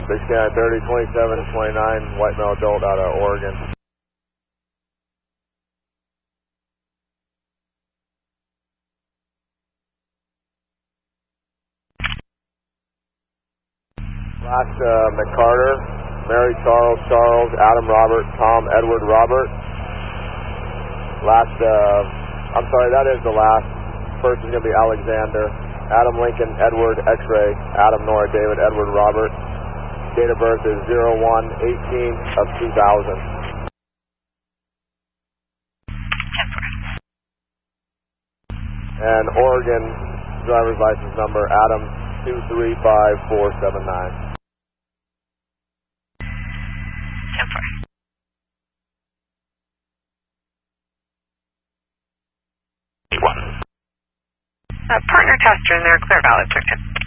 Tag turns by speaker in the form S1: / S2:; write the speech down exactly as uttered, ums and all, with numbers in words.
S1: Big Sky thirty, twenty-seven, twenty-nine, white male adult out of Oregon. Last uh, McCarter, Mary Charles, Charles, Adam Robert, Tom Edward Robert. Last, uh, I'm sorry, that is the last. First is going to be Alexander, Adam Lincoln, Edward, X-ray, Adam Nora, David, Edward Robert. Date of birth is zero one eighteen of two thousand. And Oregon driver's license number, Adam two three five four seven nine.
S2: Uh, partner tester in there, clear valid,